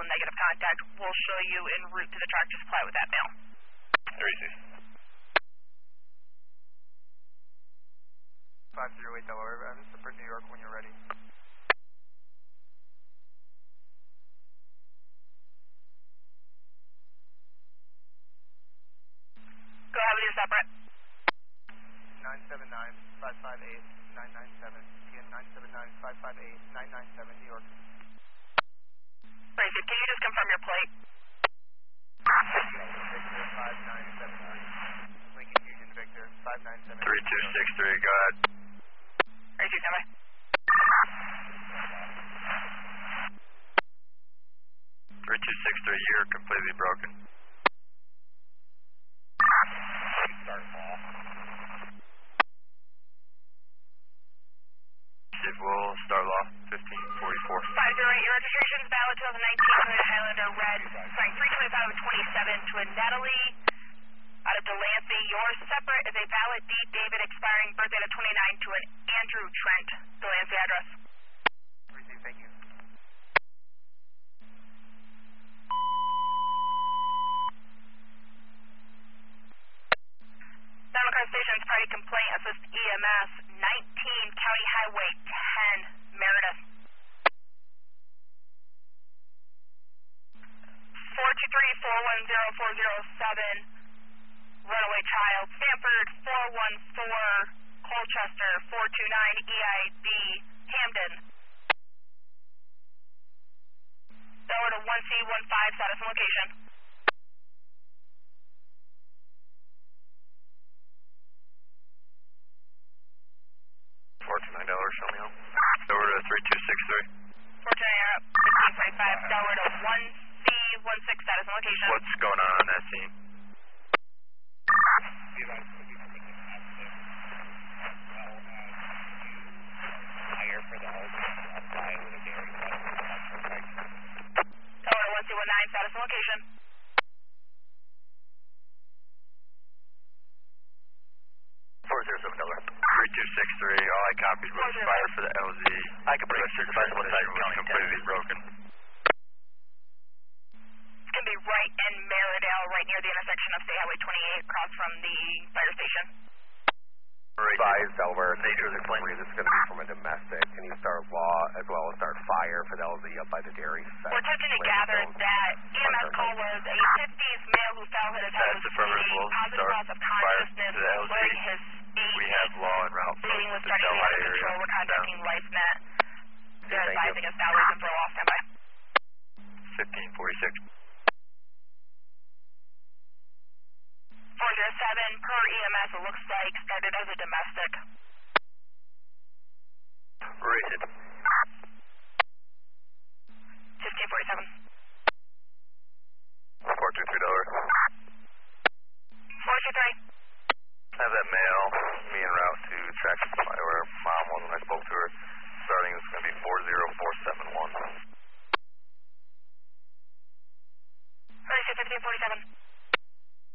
negative contact. We'll show you en route to the tractor supply with that mail. Receive. 508 Delaware, Super New York when you're ready. Go ahead with your separate. 979-558-997. Again, 979-558-997, New York. Receive. Can you just confirm your plate? Victor 5973. Lincoln Union Victor 5973. 3263, go ahead. Receive, stand by. 3263, you're completely broken. Start fall. We'll start law 1544. 508, your registration is valid 2019 Toyota Highlander red, sorry, 325-27 to a Natalie out of Delancey. Your separate is a valid D. David expiring birthday of 29 to an Andrew Trent, Delancey address. Receive, thank you. Democrat Station's party complaint, assist EMS, 19 County Highway 10, Meredith. 423-410-407, runaway child, Stanford 414, Colchester 429, EID, Hamden. Delaware to 1C15, status and location. $49, show me home. Delaware to 3263. 429, 1545, Delaware to 1C16, status and location. What's going on that scene? Hire for the hose apply with a dairy Delaware 1C19, status and location. 407 Delaware. 3263, all I copied was fire for the LZ. I can bring the bicycle was completely broken. It's going to be right in Maridale, right near the intersection of State Highway 28, across from the fire station. Advise Delaware, Nature the claim this is going to be from a domestic. Can you start law as well as start fire for the LZ up by the dairy? We're attempting to gather that EMS call was a 50s male who fell hit his head with bleeding, positive loss of consciousness, blurring his speech. We have law en route from Bleeding was the starting to Delhi get out of control. area. We're contacting LifeNet. They're advising us now. Reason for a loss. Stand by. 1546. 407 per EMS, it looks like, started as a domestic. Rated.